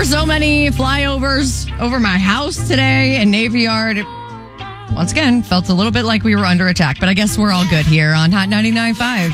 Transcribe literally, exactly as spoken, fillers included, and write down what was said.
were so many flyovers over my house today in Navy Yard. Once again, felt a little bit like we were under attack, but I guess we're all good here on Hot ninety-nine point five.